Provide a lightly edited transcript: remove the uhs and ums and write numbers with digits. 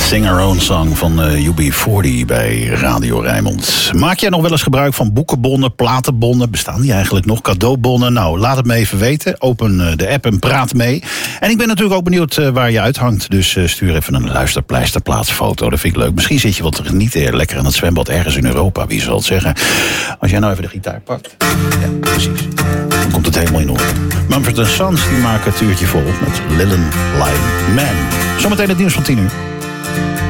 Sing Our Own Song van UB40 bij Radio Rijnmond. Maak jij nog wel eens gebruik van boekenbonnen, platenbonnen? Bestaan die eigenlijk nog? Cadeaubonnen? Nou, laat het me even weten. Open de app en praat mee. En ik ben natuurlijk ook benieuwd waar je uithangt. Dus stuur even een luisterpleisterplaatsfoto. Dat vind ik leuk. Misschien zit je wat te genieten lekker aan het zwembad ergens in Europa. Wie zal het zeggen? Als jij nou even de gitaar pakt. Ja, precies. Dan komt het helemaal in orde. Mumford & Sons die maken het uurtje vol met Lillen Line Man. Zometeen het nieuws van 10 uur.